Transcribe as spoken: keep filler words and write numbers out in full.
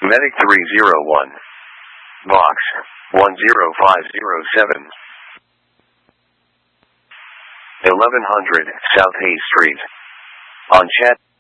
Medic three zero one. Box one zero five zero seven. eleven hundred South Hayes Street. On chat.